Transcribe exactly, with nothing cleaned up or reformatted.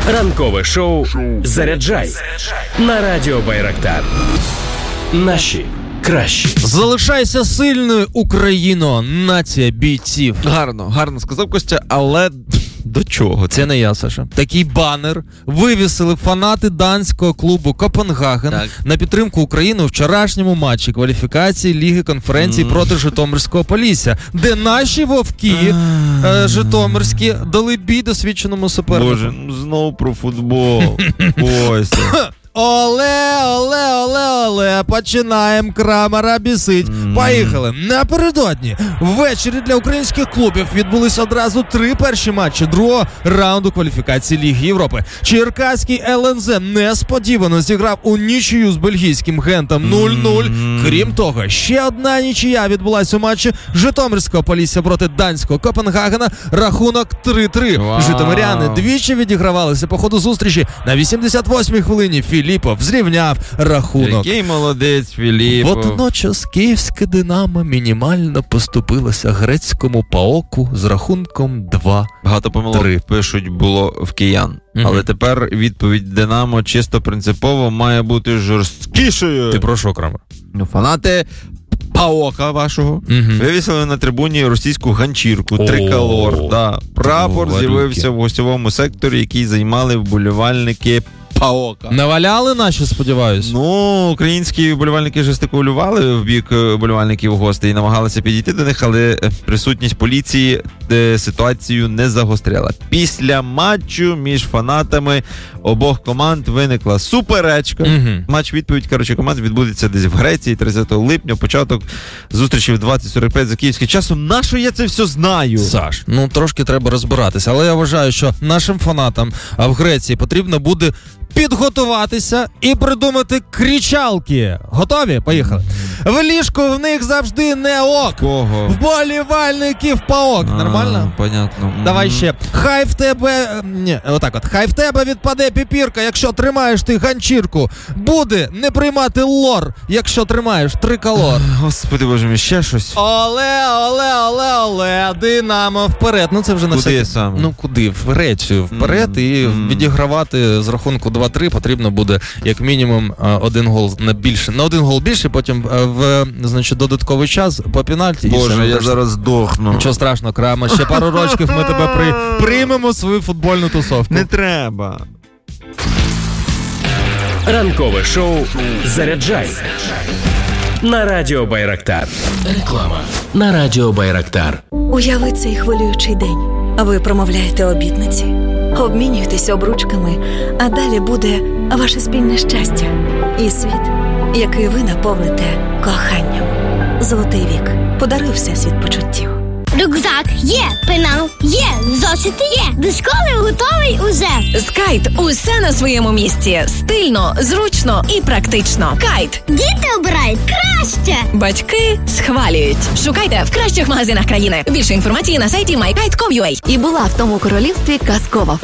Ранкове шоу «Заряджай» на радіо Байрактар. Наші кращі. Залишайся сильною, Україно, нація бійців. Гарно, гарно сказав Костя, але до чого? Це не я, Саша. Такий банер вивісили фанати данського клубу Копенгаген так. на підтримку України у вчорашньому матчі кваліфікації Ліги конференції mm. проти Житомирського Полісся, де наші вовки е, житомирські дали бій досвідченому супернику. Боже, знову про футбол. Костя. Оле, оле, оле, оле, починаємо Крамера бісить. Mm. Поїхали. Напередодні ввечері для українських клубів відбулись одразу три перші матчі другого раунду кваліфікації Ліги Європи. Черкаський ел ен зет несподівано зіграв у нічию з бельгійським Гентом нуль нуль. Mm. Крім того, ще одна нічия відбулась у матчі Житомирського Полісся проти данського Копенгагена. Рахунок три три. Wow. Житомиряни двічі відігравалися по ходу зустрічі. На вісімдесят восьмій хвилині Філіпов зрівняв рахунок. Який молодець Філіпов. Водночас київське Динамо мінімально поступилося грецькому ПАОКу з рахунком два три. Багато помилок пишуть було в киян. Mm-hmm. Але тепер відповідь Динамо чисто принципово має бути жорсткішою. Ти про що, Крамер? Ну, фанати ПАОКа вашого mm-hmm. вивісили на трибуні російську ганчірку, oh. триколор. Да. Прапор oh, з'явився в гостьовому секторі, який займали вболівальники ПАОКа. Наваляли наші, сподіваюсь? Ну, українські вболівальники жестикулювали в бік вболівальників гостей і намагалися підійти до них, але присутність поліції ситуацію не загостряла. Після матчу між фанатами обох команд виникла суперечка. Угу. Матч-відповідь, коротше, команд відбудеться десь в Греції тридцятого липня, початок зустрічі в двадцять сорок п'ять за київським часом. Нащо я це все знаю? Саш, ну трошки треба розбиратися, але я вважаю, що нашим фанатам в Греції потрібно буде підготуватися і придумати кричалки. Готові? Поїхали. В ліжку в них завжди не ок. Кого? Вболівальників ПАОК. А, нормально? Понятно. Давай ще. Хай в тебе... Ні, отак от. Хай в тебе відпаде піпірка, якщо тримаєш ти ганчірку. Буде не приймати лор, якщо тримаєш триколор. Господи боже мій, ще щось. Оле, оле, оле, оле, Динамо вперед. Ну це вже на все. Куди всякі... саме? Ну куди? В Грецію вперед mm, і mm. відігравати з рахунку два три потрібно буде як мінімум один гол на більше. На один гол більше, потім в, значить, додатковий час по пенальті. Боже, я зараз здохну. Нічого страшного, Крама. Ще пару рочків ми тебе при... приймемо свою футбольну тусовку. Не треба. Ранкове шоу «Заряджай» на радіо Байрактар. Реклама на радіо Байрактар. Уяви цей хвилюючий день. А ви промовляєте обітниці. Обмінюєтесь обручками, а далі буде ваше спільне щастя. І світ, який ви наповните коханням. Золотий вік. Подаруй всесвіт почуттів. Рюкзак є, пенал є, зошити є. До школи готовий уже. З Кайт усе на своєму місці. Стильно, зручно і практично. Кайт. Діти обирають краще. Батьки схвалюють. Шукайте в кращих магазинах країни. Більше інформації на сайті май кайт крапка ком крапка ю а. І була в тому королівстві казкова